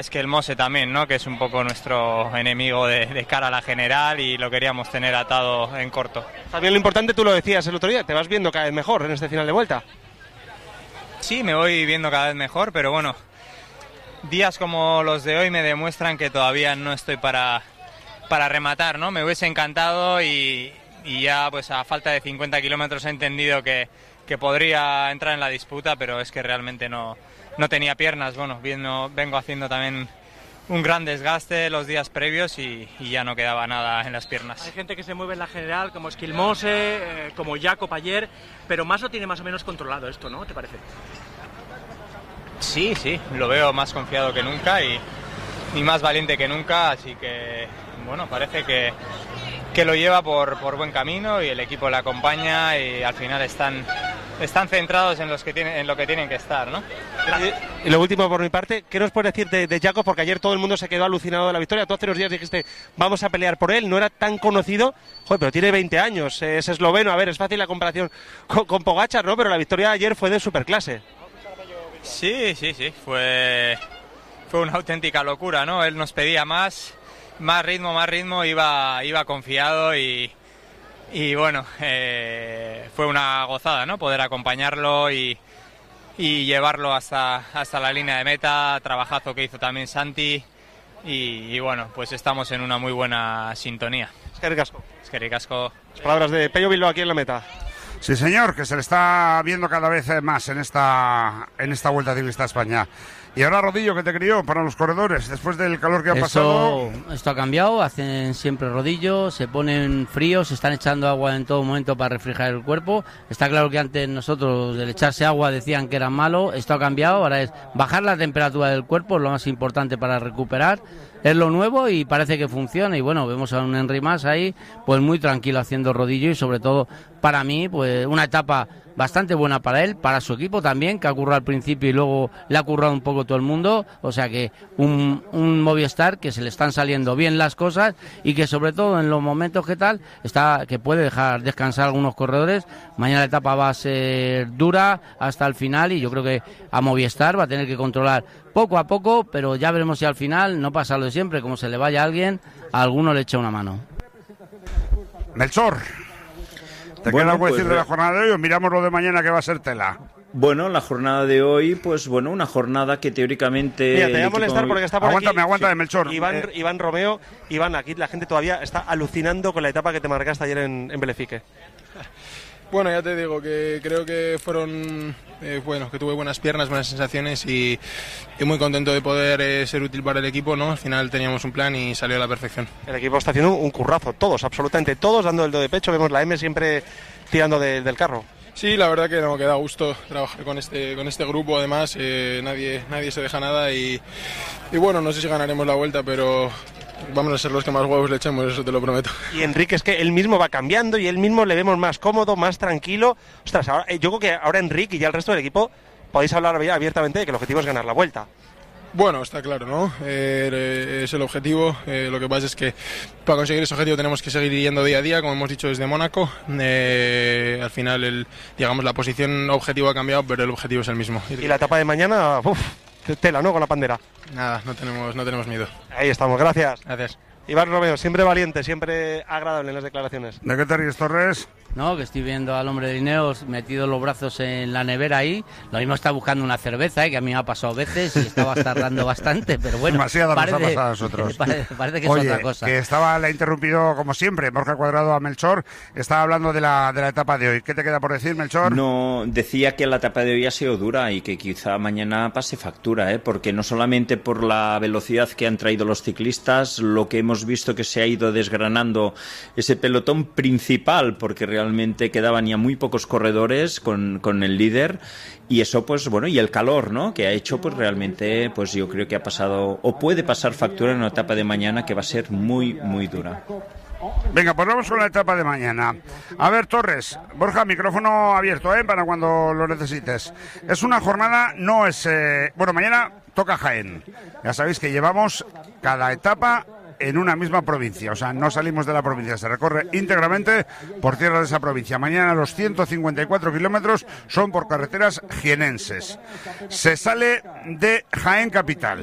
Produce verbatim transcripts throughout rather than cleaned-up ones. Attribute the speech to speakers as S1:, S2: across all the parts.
S1: Es que el Mose también, ¿no? Que es un poco nuestro enemigo de, de cara a la general y lo queríamos tener atado en corto.
S2: También lo importante, tú lo decías el otro día, te vas viendo cada vez mejor en este final de vuelta.
S1: Sí, me voy viendo cada vez mejor, pero bueno, días como los de hoy me demuestran que todavía no estoy para, para rematar, ¿no? Me hubiese encantado y, y ya pues a falta de cincuenta kilómetros he entendido que, que podría entrar en la disputa, pero es que realmente no... No tenía piernas, bueno, viendo, vengo haciendo también un gran desgaste los días previos y, y ya no quedaba nada en las piernas.
S3: Hay gente que se mueve en la general, como Esquilmose, eh, como Jacob ayer, pero más lo tiene más o menos controlado esto, ¿no? ¿Te parece?
S1: Sí, sí, lo veo más confiado que nunca y, y más valiente que nunca, así que, bueno, parece que, que lo lleva por, por buen camino y el equipo le acompaña y al final están... Están centrados en, los que tienen, en lo que tienen que estar, ¿no?
S2: Y, y lo último por mi parte, ¿qué nos puedes decir de, de Jacob? Porque ayer todo el mundo se quedó alucinado de la victoria. Tú hace unos días dijiste, vamos a pelear por él. No era tan conocido, joder, pero tiene veinte años, es esloveno. A ver, es fácil la comparación con, con Pogačar, ¿no? Pero la victoria de ayer fue de superclase.
S1: Sí, sí, sí, fue, fue una auténtica locura, ¿no? Él nos pedía más, más ritmo, más ritmo, iba, iba confiado y... Y bueno, eh, fue una gozada, ¿no? Poder acompañarlo y, y llevarlo hasta, hasta la línea de meta, trabajazo que hizo también Santi y, y bueno, pues estamos en una muy buena sintonía.
S2: Eskerrik asko.
S1: Eskerrik asko.
S2: Las palabras de Pello Bilbao aquí en la meta.
S4: Sí, señor, que se le está viendo cada vez más en esta, en esta Vuelta Ciclista a España. Y ahora rodillo que te crió para los corredores, después del calor que ha
S5: Eso,
S4: pasado.
S5: Esto ha cambiado, hacen siempre rodillo, se ponen fríos, se están echando agua en todo momento para refrigerar el cuerpo. Está claro que antes nosotros, del echarse agua, decían que era malo, esto ha cambiado, ahora es bajar la temperatura del cuerpo, lo más importante para recuperar. Es lo nuevo y parece que funciona y bueno, vemos a un Henry Mas ahí pues muy tranquilo haciendo rodillo y sobre todo para mí pues una etapa bastante buena para él, para su equipo también, que ha currado al principio y luego le ha currado un poco todo el mundo, o sea que un, un Movistar que se le están saliendo bien las cosas y que sobre todo en los momentos que tal, está que puede dejar descansar a algunos corredores. Mañana la etapa va a ser dura hasta el final y yo creo que a Movistar va a tener que controlar poco a poco, pero ya veremos si al final no pasa lo de siempre, como se le vaya a alguien, a alguno le echa una mano.
S4: Melchor, ¿te
S6: bueno,
S4: queda algo
S6: pues,
S4: decir de la jornada de hoy o miramos lo de mañana que va a ser tela?
S6: Bueno, la jornada de hoy, pues bueno, una jornada que teóricamente...
S2: Mira, te voy a molestar porque está por
S4: aguántame,
S2: aquí...
S4: Aguántame, Melchor.
S2: Iván,
S4: eh...
S2: Iván Romeo, Iván, aquí la gente todavía está alucinando con la etapa que te marcaste ayer en, en Belefique.
S7: Bueno, ya te digo que creo que fueron, eh, bueno, que tuve buenas piernas, buenas sensaciones y, y muy contento de poder eh, ser útil para el equipo, ¿no? Al final teníamos un plan y salió a la perfección.
S2: El equipo está haciendo un currazo, todos, absolutamente todos dando el do de pecho, vemos la M siempre tirando de, del carro.
S7: Sí, la verdad que no, que da gusto trabajar con este, con este grupo, además, eh, nadie, nadie se deja nada y, y bueno, no sé si ganaremos la vuelta, pero... vamos a ser los que más huevos le echemos, eso te lo prometo.
S2: Y Enrique es que él mismo va cambiando y él mismo le vemos más cómodo, más tranquilo. Ostras, ahora, yo creo que ahora Enrique y ya el resto del equipo podéis hablar abiertamente de que el objetivo es ganar la vuelta.
S7: Bueno, está claro, ¿no? Eh, es el objetivo. Eh, lo que pasa es que para conseguir ese objetivo tenemos que seguir yendo día a día, como hemos dicho desde Mónaco. Eh, al final, el, digamos, la posición objetivo ha cambiado, pero el objetivo es el mismo.
S2: Y la etapa de mañana, uff, tela, ¿no? Con la pandera.
S7: Nada, no tenemos, no tenemos miedo.
S2: Ahí estamos, gracias.
S7: Gracias.
S2: Iván Romeo, siempre valiente, siempre agradable en las declaraciones.
S4: ¿De qué te ríes, Torres?
S5: No, que estoy viendo al hombre de Ineos metido los brazos en la nevera ahí. Lo mismo está buscando una cerveza, ¿eh? Que a mí me ha pasado veces y estaba tardando bastante, pero bueno.
S4: Demasiado
S5: parece,
S4: nos ha pasado a nosotros.
S5: Parece, parece que
S4: Oye,
S5: es otra cosa.
S4: Que estaba, le ha interrumpido como siempre, Borja Cuadrado a Melchor. Estaba hablando de la, de la etapa de hoy. ¿Qué te queda por decir, Melchor?
S6: No, decía que la etapa de hoy ha sido dura y que quizá mañana pase factura, ¿eh? Porque no solamente por la velocidad que han traído los ciclistas, lo que hemos visto que se ha ido desgranando ese pelotón principal, porque realmente quedaban ya muy pocos corredores con, con el líder, y eso pues bueno, y el calor, ¿no? Que ha hecho pues realmente, pues yo creo que ha pasado o puede pasar factura en una etapa de mañana que va a ser muy muy dura.
S4: Venga, pues vamos con la etapa de mañana. A ver, Torres, Borja, micrófono abierto, ¿eh? Para cuando lo necesites. Es una jornada, no es... Eh... Bueno, mañana toca Jaén. Ya sabéis que llevamos cada etapa en una misma provincia, o sea, no salimos de la provincia, se recorre íntegramente por tierra de esa provincia. Mañana los ciento cincuenta y cuatro kilómetros son por carreteras jienenses. Se sale de Jaén capital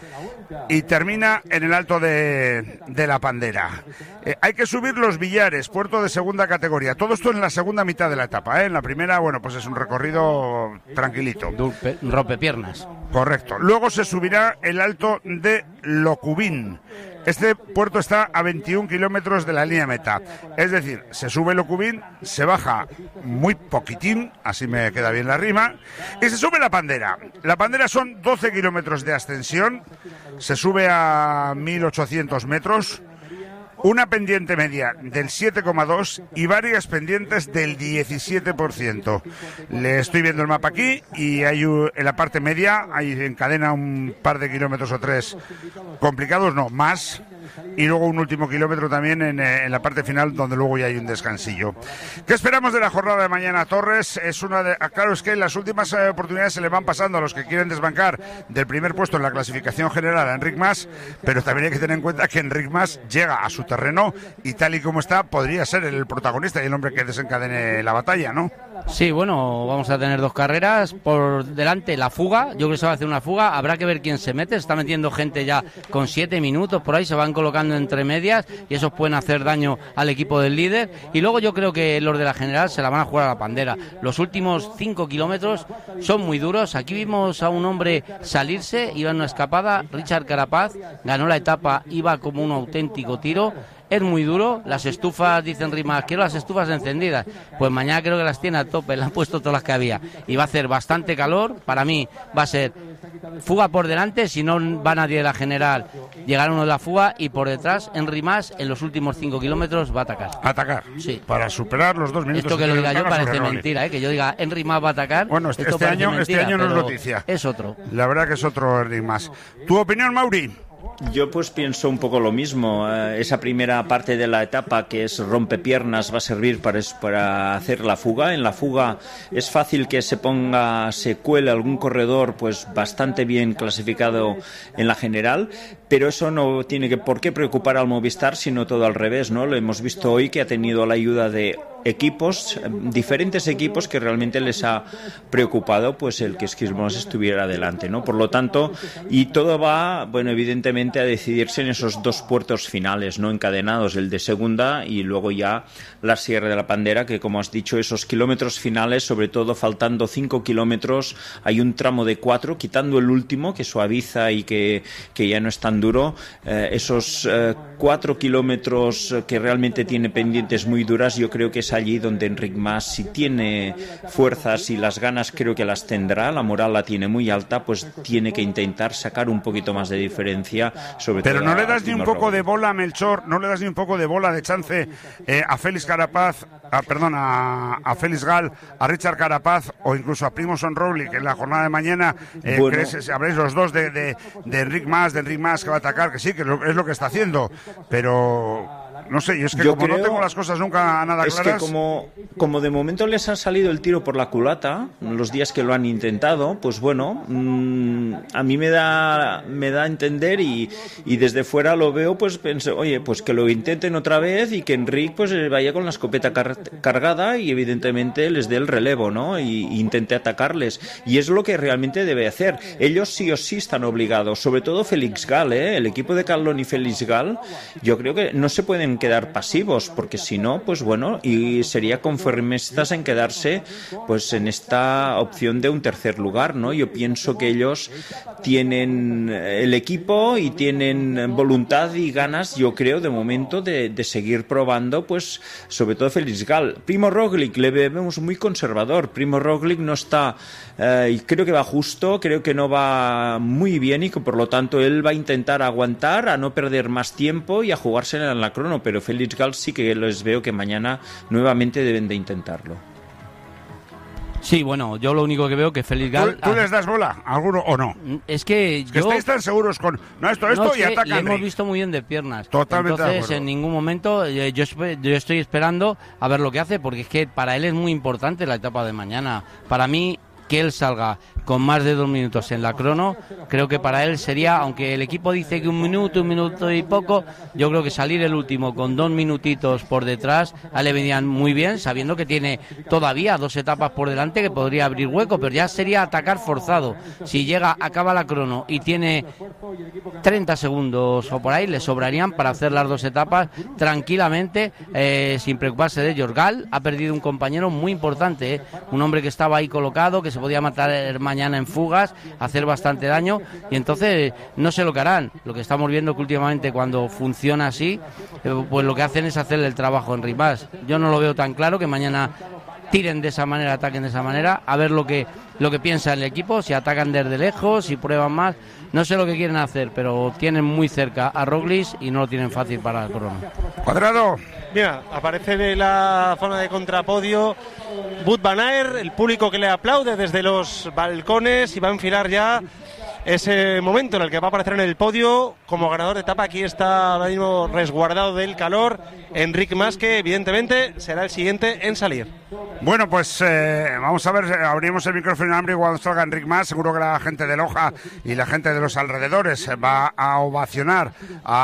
S4: y termina en el Alto de, de la Pandera. Eh, hay que subir Los Villares, puerto de segunda categoría. Todo esto en la segunda mitad de la etapa, ¿eh? En la primera, bueno, pues es un recorrido tranquilito.
S5: Rompepiernas.
S4: Correcto. Luego se subirá el Alto de Locubín. Este puerto está a veintiún kilómetros de la línea meta. Es decir, se sube Locubín, se baja muy poquitín, así me queda bien la rima, y se sube la Pandera. La Pandera son doce kilómetros de ascensión, se sube a mil ochocientos metros, una pendiente media del siete coma dos y varias pendientes del diecisiete por ciento. Le estoy viendo el mapa aquí y hay un, en la parte media hay encadena un par de kilómetros o tres complicados, no, más, y luego un último kilómetro también en, en la parte final donde luego ya hay un descansillo. ¿Qué esperamos de la jornada de mañana, Torres? Es una de, claro, es que las últimas eh, oportunidades se le van pasando a los que quieren desbancar del primer puesto en la clasificación general a Enric Mas, pero también hay que tener en cuenta que Enric Mas llega a su terreno y tal y como está podría ser el protagonista y el hombre que desencadene la batalla, ¿no?
S5: Sí, bueno, vamos a tener dos carreras. Por delante la fuga, yo creo que se va a hacer una fuga, habrá que ver quién se mete, se está metiendo gente ya con siete minutos, por ahí se van colocando entre medias y esos pueden hacer daño al equipo del líder. Y luego yo creo que los de la general se la van a jugar a la Pandera. Los últimos cinco kilómetros son muy duros. Aquí vimos a un hombre salirse, iba en una escapada, Richard Carapaz, ganó la etapa, iba como un auténtico tiro. Es muy duro, las estufas, dicen Rimas, quiero las estufas encendidas. Pues mañana creo que las tiene a tope, le han puesto todas las que había. Y va a hacer bastante calor, para mí va a ser fuga por delante, si no va nadie de la general, llegará uno de la fuga y por detrás, en Rimas, en los últimos cinco kilómetros va a atacar.
S4: ¿Atacar?
S5: Sí.
S4: Para superar los dos minutos.
S5: Esto que lo diga yo parece
S4: Roli.
S5: mentira, ¿eh? Que yo diga Enric Mas va a atacar.
S4: Bueno, este,
S5: esto
S4: este año,
S5: mentira,
S4: este año no es
S5: pero
S4: noticia.
S5: Es otro.
S4: La verdad que es otro Enric Mas. ¿Tu opinión, Mauri?
S6: Yo pues pienso un poco lo mismo. Eh, esa primera parte de la etapa que es rompepiernas va a servir para, para hacer la fuga. En la fuga es fácil que se ponga, se cuele algún corredor pues bastante bien clasificado en la general, pero eso no tiene que por qué preocupar al Movistar, sino todo al revés, ¿no? Lo hemos visto hoy que ha tenido la ayuda de equipos, diferentes equipos que realmente les ha preocupado pues el que Skilmos estuviera adelante, ¿no? Por lo tanto, y todo va, bueno, evidentemente a decidirse en esos dos puertos finales, no encadenados, el de segunda y luego ya la Sierra de la Pandera, que como has dicho, esos kilómetros finales, sobre todo faltando cinco kilómetros, hay un tramo de cuatro, quitando el último que suaviza y que, que ya no es tan duro, eh, esos eh, cuatro kilómetros que realmente tiene pendientes muy duras, yo creo que es allí donde Enric Mas, si tiene fuerzas y las ganas, creo que las tendrá, la moral la tiene muy alta, pues tiene que intentar sacar un poquito más de diferencia, sobre
S4: Pero
S6: todo
S4: no le das ni un poco
S6: Roglic.
S4: de bola a Melchor, no le das ni un poco de bola de chance eh, a Félix Carapaz, a, perdón, a, a Félix Gal, a Richard Carapaz o incluso a Primož Roglic, que en la jornada de mañana eh,
S6: Bueno.
S4: crees, habréis los dos de, de, de Enric Mas, de Enric Mas que va a atacar, que sí, que es lo, es lo que está haciendo, pero no sé, y es que
S6: Yo
S4: como
S6: creo-
S4: no tengo las cosas nunca nada
S6: Es
S4: claras.
S6: que como, como de momento les ha salido el tiro por la culata, los días que lo han intentado, pues bueno, mmm, a mí me da me da a entender y, y desde fuera lo veo, pues pensé, oye, pues que lo intenten otra vez y que Enric pues vaya con la escopeta car- cargada y evidentemente les dé el relevo, ¿no? Y, y intente atacarles. Y es lo que realmente debe hacer. Ellos sí o sí están obligados, sobre todo Félix Gal, ¿eh? El equipo de Carlón y Félix Gal, yo creo que no se pueden quedar pasivos, porque si no, pues bueno, y sería conformistas en quedarse pues en esta opción de un tercer lugar, ¿no? Yo pienso que ellos tienen el equipo y tienen voluntad y ganas, yo creo, de momento de, de seguir probando, pues sobre todo Félix Gal. Primo Roglic le vemos muy conservador. Primo Roglic no está, eh, y creo que va justo, creo que no va muy bien y que por lo tanto él va a intentar aguantar, a no perder más tiempo y a jugarse en la crono, pero Félix Gal sí que les veo que mañana nuevamente deben de intentarlo.
S5: Sí, bueno, yo lo único que veo que Félix Gal...
S4: ¿Tú, tú les das bola a alguno o no?
S5: Es que
S4: Es que
S5: yo...
S4: estáis tan seguros con no esto, esto
S5: No,
S4: y
S5: es que
S4: atacan.
S5: le hemos
S4: Enric.
S5: visto muy bien de piernas.
S4: Totalmente de
S5: Entonces,
S4: acuerdo.
S5: en ningún momento eh, yo, espe- yo estoy esperando a ver lo que hace, porque es que para él es muy importante la etapa de mañana. Para mí, que él salga, con más de dos minutos en la crono, creo que para él sería, aunque el equipo dice que un minuto, un minuto y poco, yo creo que salir el último con dos minutitos por detrás, a él le venían muy bien, sabiendo que tiene todavía dos etapas por delante que podría abrir hueco, pero ya sería atacar forzado. Si llega, acaba la crono y tiene treinta segundos o por ahí, le sobrarían para hacer las dos etapas tranquilamente, eh, sin preocuparse de ellos. Gal ha perdido un compañero muy importante, eh, un hombre que estaba ahí colocado, que se podía matar mañana en fugas, hacer bastante daño, y entonces no sé lo que harán. Lo que estamos viendo que últimamente cuando funciona así, eh, pues lo que hacen es hacerle el trabajo en Rimas. Yo no lo veo tan claro que mañana tiren de esa manera, ataquen de esa manera, a ver lo que lo que piensa el equipo, si atacan desde lejos, si prueban más, no sé lo que quieren hacer, pero tienen muy cerca a Roglic y no lo tienen fácil para el crono.
S4: Cuadrado.
S2: Mira, aparece en la zona de contrapodio Wout van Aert, el público que le aplaude desde los balcones y va a enfilar ya ese momento en el que va a aparecer en el podio como ganador de etapa. Aquí está ahora mismo resguardado del calor Enric Mas, que evidentemente será el siguiente en salir.
S4: Bueno, pues eh, vamos a ver, abrimos el micrófono hambre cuando salga Enric Mas. Seguro que la gente de Loja y la gente de los alrededores va a ovacionar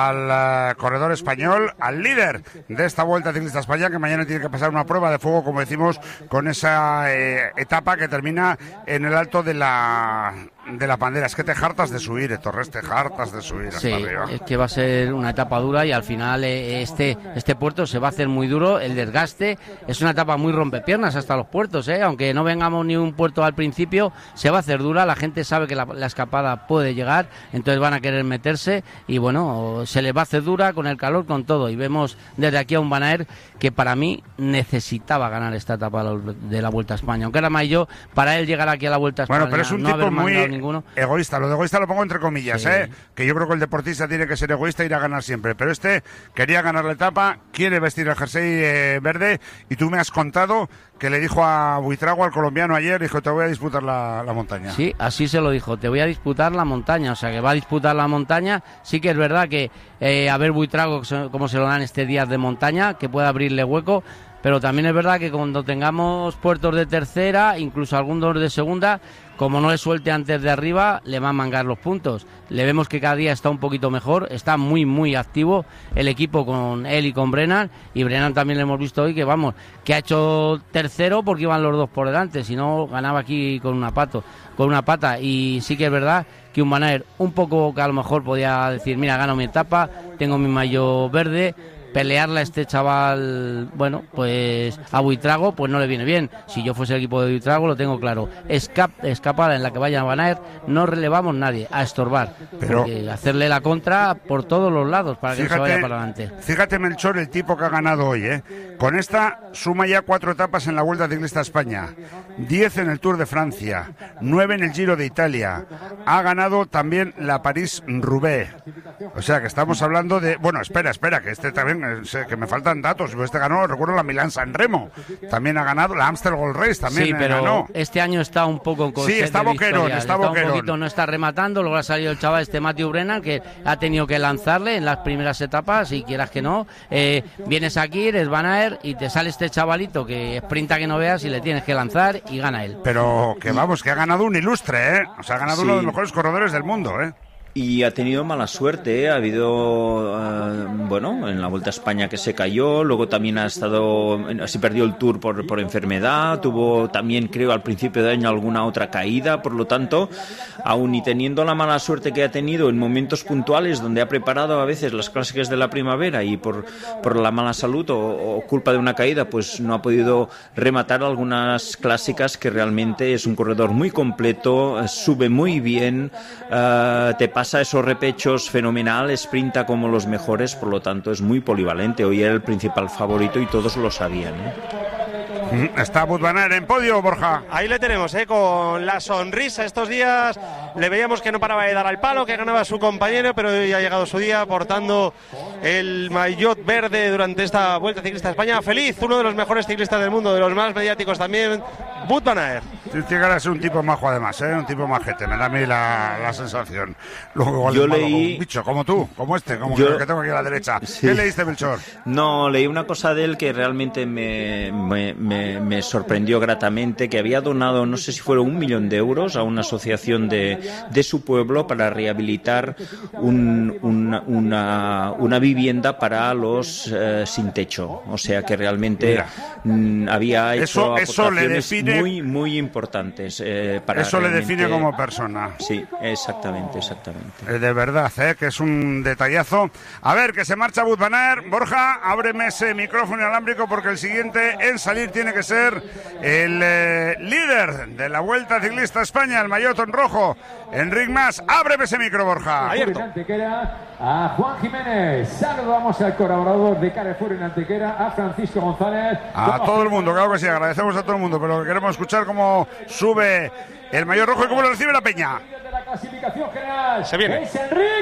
S4: al uh, corredor español, al líder de esta Vuelta Ciclista España, que mañana tiene que pasar una prueba de fuego, como decimos, con esa eh, etapa que termina en el alto de la de la Pandera. Es que te hartas de subir, eh, Torres, te hartas de subir hasta
S5: sí,
S4: arriba.
S5: Es que va a ser una etapa dura y al final eh, este este puerto se va a hacer muy duro, el desgaste, es una etapa muy rompepiernas hasta los puertos, eh, aunque no vengamos ni un puerto al principio, se va a hacer dura, la gente sabe que la, la escapada puede llegar, entonces van a querer meterse y bueno, se les va a hacer dura con el calor, con todo, y vemos desde aquí a un Van Aert que para mí necesitaba ganar esta etapa de la Vuelta a España, aunque era más yo, para él llegar aquí a la Vuelta a España,
S4: bueno, pero es un
S5: no
S4: tipo muy
S5: ninguno.
S4: Egoísta, lo de egoísta lo pongo entre comillas,
S5: Sí.
S4: ¿eh? Que yo creo que el deportista tiene que ser egoísta e ir a ganar siempre, pero este quería ganar la etapa, quiere vestir el jersey eh, verde, y tú me has contado que le dijo a Buitrago, al colombiano, ayer, dijo, te voy a disputar la, la montaña.
S5: Sí, así se lo dijo, te voy a disputar la montaña, o sea que va a disputar la montaña. Sí que es verdad que eh, a ver Buitrago cómo se lo dan este día de montaña, que pueda abrirle hueco, pero también es verdad que cuando tengamos puertos de tercera, incluso algunos de segunda, como no le suelte antes de arriba, le va a mangar los puntos. Le vemos que cada día está un poquito mejor, está muy, muy activo el equipo con él y con Brennan, y Brennan también le hemos visto hoy que, vamos, que ha hecho tercero porque iban los dos por delante, si no ganaba aquí con una, pato, con una pata, y sí que es verdad que un Van Aert un poco que a lo mejor podía decir, mira, gano mi etapa, tengo mi maillot verde, pelearle a este chaval, bueno, pues a Buitrago, pues no le viene bien. Si yo fuese el equipo de Buitrago, lo tengo claro. Escap, escapada en la que vaya a Van Aert, no relevamos nadie, a estorbar. Pero hacerle la contra por todos los lados para
S4: fíjate,
S5: que se vaya para adelante.
S4: Fíjate, Melchor, el tipo que ha ganado hoy, ¿eh? Con esta suma ya cuatro etapas en la Vuelta Ciclista España, diez en el Tour de Francia, nueve en el Giro de Italia. Ha ganado también la París-Roubaix. O sea que estamos hablando de... Bueno, espera, espera, que este también... Sé que me faltan datos. Este ganó, recuerdo, la Milán-San Remo. También ha ganado la Amstel Gold Race. También
S5: sí, pero
S4: ganó.
S5: Este año está un poco con
S4: sí, está boquerón, está, está boquerón.
S5: Un poquito, no está rematando. Luego ha salido el chaval este Matthew Brennan, que ha tenido que lanzarle en las primeras etapas, y quieras que no. Eh, vienes aquí, eres Van Aert, y te sale este chavalito que sprinta que no veas y le tienes que lanzar y gana él.
S4: Pero que vamos, que ha ganado un ilustre, ¿eh? O sea, ha ganado sí. uno de los mejores corredores del mundo, ¿eh?
S6: Y ha tenido mala suerte, ¿eh? Ha habido, uh, bueno, en la Vuelta a España que se cayó, luego también ha estado, así perdió el Tour por, por enfermedad, tuvo también, creo, al principio de año alguna otra caída, por lo tanto, aun y teniendo la mala suerte que ha tenido en momentos puntuales donde ha preparado a veces las clásicas de la primavera y por, por la mala salud o, o culpa de una caída, pues no ha podido rematar algunas clásicas, que realmente es un corredor muy completo, sube muy bien, uh, te pasa esos repechos fenomenal, sprinta como los mejores, por lo tanto es muy polivalente. Hoy era el principal favorito y todos lo sabían, ¿eh?
S4: Está Wout van Aert en podio, Borja.
S2: Ahí le tenemos, ¿eh? Con la sonrisa. Estos días le veíamos que no paraba de dar al palo, que ganaba su compañero, pero hoy ha llegado su día portando el maillot verde durante esta Vuelta Ciclista a España. Feliz, uno de los mejores ciclistas del mundo, de los más mediáticos también, Wout van Aert.
S4: Llegar a ser un tipo majo además, ¿eh? Un tipo majete, me da a mí la, la sensación. Luego igual
S6: Yo
S4: es malo,
S6: leí...
S4: como un bicho, como tú, como este, como
S6: Yo...
S4: el que tengo aquí a la derecha.
S6: Sí.
S4: ¿Qué leíste, Melchor?
S6: No, leí una cosa de él que realmente me, me, me, me sorprendió gratamente, que había donado, no sé si fueron un millón de euros a una asociación de, de su pueblo para rehabilitar un, una, una, una vivienda para los eh, sin techo. O sea que realmente mm, había hecho
S4: eso, eso le
S6: aportaciones
S4: define...
S6: muy, muy importantes. Eh, para
S4: eso
S6: realmente...
S4: le define como persona.
S6: Sí, exactamente, exactamente.
S4: Eh, de verdad, ¿eh? Que es un detallazo. A ver, que se marcha Wout van Aert. Borja, ábreme ese micrófono inalámbrico porque el siguiente en salir tiene que ser el eh, líder de la Vuelta Ciclista a España, el maillot en rojo, Enric Mas. Ábreme ese micro, Borja.
S8: Abierto. A Juan Jiménez, saludamos al colaborador de Carrefour en Antequera, a Francisco González.
S4: A todo el mundo, claro que sí, agradecemos a todo el mundo, pero queremos escuchar cómo sube el maillot rojo y cómo lo recibe la peña.
S8: De la clasificación general
S2: se viene.
S8: Es Enric,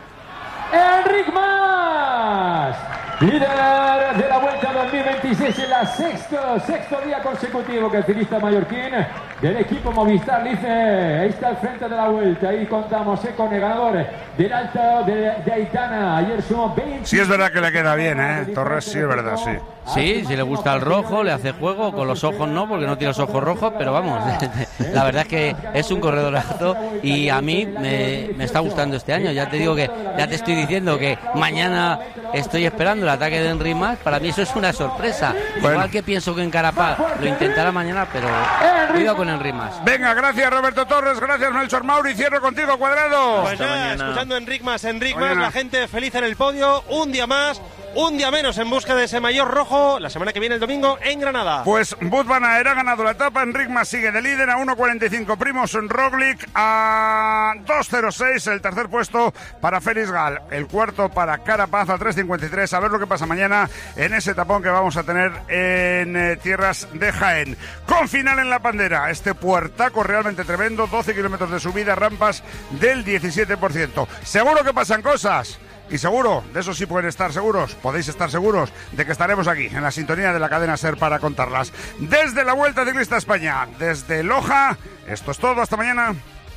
S8: Enric Mas, líder de la Vuelta dos mil veintiséis en la sexto, sexto día consecutivo que el ciclista mallorquín del equipo Movistar Lice, ahí está al frente de la Vuelta, ahí contamos eh, con el ganador del Alto de, de Aitana, ayer sumó veinte...
S4: Sí es verdad que le queda bien, ¿eh? Torres, sí es verdad, sí.
S5: Sí, si le gusta el rojo, le hace juego, con los ojos no, porque no tiene los ojos rojos, pero vamos, la verdad es que es un corredorazo y a mí me, me está gustando este año. Ya te digo que, ya te estoy diciendo que mañana estoy esperando el ataque de Enric Mas, para mí eso es una sorpresa.
S4: Bueno.
S5: Igual que pienso que en Carapaz lo intentará mañana, pero cuidado con Enric Mas.
S4: Venga, gracias Roberto Torres, gracias Melchor Mauri, cierro contigo, Cuadrado.
S2: Pues nada, escuchando a Enric Mas, Enric Mas,
S4: Mañana.
S2: la gente feliz en el podio, un día más, un día menos en busca de ese maillot rojo, la semana que viene el domingo en Granada.
S4: Pues Wout van Aert ha ganado la etapa, Enric Mas sigue de líder a uno cuarenta y cinco, Primož Roglic a dos cero seis, el tercer puesto para Félix Gal, el cuarto para Carapaz a tres cincuenta y tres, a ver lo que pasa mañana en ese tapón que vamos a tener en eh, tierras de Jaén. Con final en la Pandera, este puertaco realmente tremendo, doce kilómetros de subida, rampas del diecisiete por ciento. Seguro que pasan cosas. Y seguro, de eso sí pueden estar seguros, podéis estar seguros de que estaremos aquí, en la sintonía de la cadena SER para contarlas. Desde la Vuelta Ciclista a España, desde Loja, esto es todo, hasta mañana.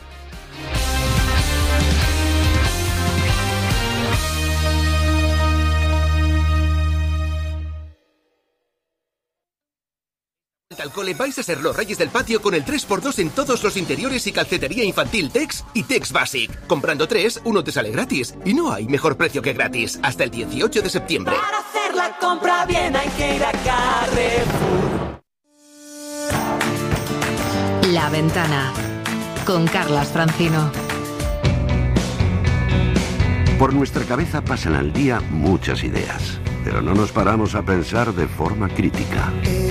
S9: Al cole vais a ser los reyes del patio con el tres por dos en todos los interiores y calcetería infantil Tex y Tex Basic. Comprando tres, uno te sale gratis. Y no hay mejor precio que gratis. Hasta el dieciocho de septiembre.
S10: Para hacer la compra bien hay que ir a Carrefour.
S11: La Ventana con Carlas Francino.
S12: Por nuestra cabeza pasan al día muchas ideas, pero no nos paramos a pensar de forma crítica.